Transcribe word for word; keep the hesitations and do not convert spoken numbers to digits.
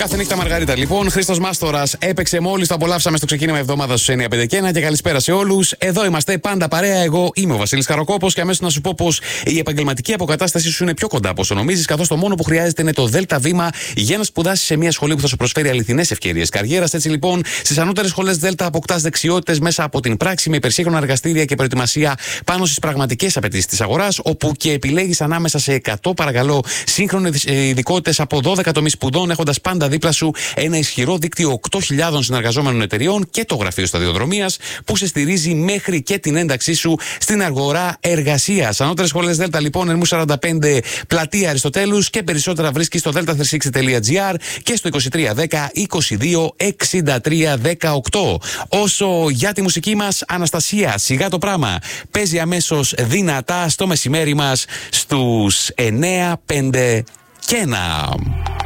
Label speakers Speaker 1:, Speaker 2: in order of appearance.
Speaker 1: Κάθε νύχτα Μαργαρίτα. Λοιπόν, Χρήστος Μάστορας έπαιξε μόλις, το απολαύσαμε στο ξεκίνημα εβδομάδα στους εννιά πέντε και ένα και καλησπέρα σε όλους. Εδώ είμαστε πάντα παρέα. Εγώ είμαι ο Βασίλης Καροκόπος και αμέσως να σου πω πως η επαγγελματική αποκατάστασή σου είναι πιο κοντά από όσο νομίζεις, καθώς το μόνο που χρειάζεται είναι το ΔΕΛΤΑ βήμα για να σπουδάσεις σε μια σχολή που θα σου προσφέρει αληθινές ευκαιρίες καριέρας. Έτσι λοιπόν, στις ανώτερες σχολές ΔΕΛΤΑ αποκτάς δεξιότητες μέσα από την πράξη με υπερσύγχρονα εργαστήρια και προετοιμασία πάνω στις πραγματικές απαιτήσεις της αγοράς, όπου και επιλέγεις ανάμεσα σε εκατό παρακαλώ σύγχρονες ειδικότητες από δώδεκα τομείς σπουδών, έχοντας πάντα δίπλα σου ένα ισχυρό δίκτυο οκτώ χιλιάδων συνεργαζόμενων εταιριών και το γραφείο σταδιοδρομίας που σε στηρίζει μέχρι και την ένταξή σου στην αγορά εργασίας. Ανώτερες σχολές ΔΕΛΤΑ λοιπόν, Ερμού σαράντα πέντε, πλατεία Αριστοτέλους, και περισσότερα βρίσκεις στο delta τριακόσια εξήντα τελεία gr και στο είκοσι τρία δέκα είκοσι δύο εξήντα τρία δεκαοκτώ. Όσο για τη μουσική μας, Αναστασία, σιγά το πράγμα, παίζει αμέσως δυνατά στο μεσημέρι μας στους εννιά πέντε και ένα.